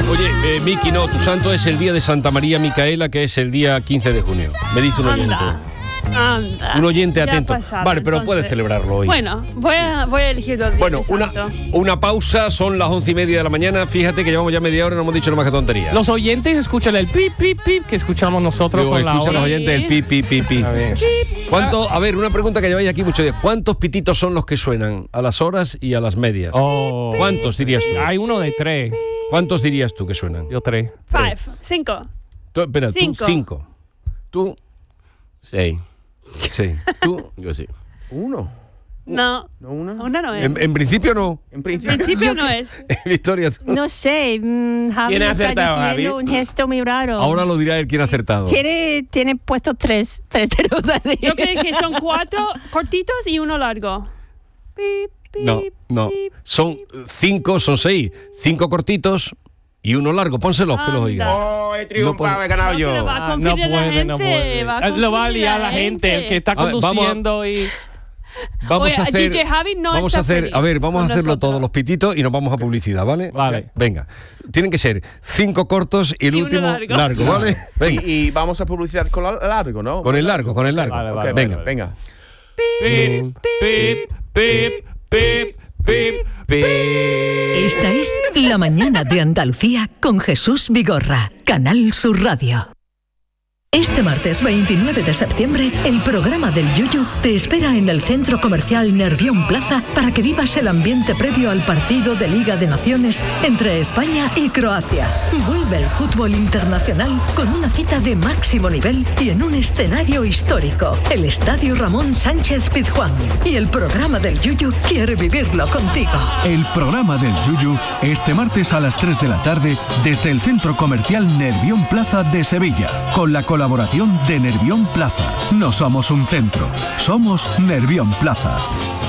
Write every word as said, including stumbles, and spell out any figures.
Oye, eh, Miki, no, tu santo es el día de Santa María Micaela, que es el día quince de junio. Me dice un oyente. Anda. Anda. Un oyente Ya atento. pasaba, Vale, pero entonces. puedes celebrarlo hoy. Bueno, voy a, voy a elegir dos días Bueno, de una, santo. una pausa, son las once y media de la mañana. Fíjate que llevamos ya media hora y no hemos dicho nada más que tonterías. Los oyentes escuchan el pip, pip, pip que escuchamos nosotros Luego con la escuchan hora. los oyentes el pi, pi, pi, pi. A ver. ¿Cuánto? A ver, una pregunta que lleváis aquí muchos días. ¿Cuántos pititos son los que suenan a las horas y a las medias? Oh. ¿Cuántos dirías tú? Hay uno de tres. ¿Cuántos dirías tú que suenan? Yo tres. Five, cinco. Tú, espera, Cinco. tú cinco. Tú, Seis. sí. Tú, Yo sí. Uno. No, ¿No una? una no es. en, en principio no. En En principio. principio no es. Victoria, tú. No sé, mm, Javi ¿Quién ha está acertado, diciendo Javi? un gesto muy raro. Ahora lo dirá el quien ha acertado. Tiene, tiene puesto tres, tres ceros ahí. Yo creo que son cuatro cortitos y uno largo. Pip, pip, No, no. pip, Son cinco, son seis. Cinco cortitos y uno largo. Pónselos que los oigan. ¡Oh, he triunfado! No, he ganado No, yo. pero va a Ah, no confundir la puede, gente. no puede. Va a Lo va a confundir liar la gente, el que está A ver, vamos a- conduciendo y... Vamos Oye, a hacer. D J Javi no vamos está a hacer. feliz A ver, vamos a con hacerlo nosotros. todos los pititos y nos vamos a publicidad, ¿vale? Vale. Venga. Tienen que ser cinco cortos y el Y uno último largo. largo, ¿vale? Venga. Y, y vamos a publicitar con la- largo, ¿no? Con el largo, con el largo. Vale, Ok, vale, venga. vale. venga. Pip, pip, pip, pip, pip, pip. Esta es La Mañana de Andalucía con Jesús Vigorra, Canal Sur Radio. Este martes veintinueve de septiembre, el programa del Yuyu te espera en el Centro Comercial Nervión Plaza para que vivas el ambiente previo al partido de Liga de Naciones entre España y Croacia. Vuelve el fútbol internacional con una cita de máximo nivel y en un escenario histórico, el Estadio Ramón Sánchez Pizjuán. Y el programa del Yuyu quiere vivirlo contigo. El programa del Yuyu este martes a las tres de la tarde desde el Centro Comercial Nervión Plaza de Sevilla, con la colaboración de Nervión Plaza. No somos un centro, somos Nervión Plaza.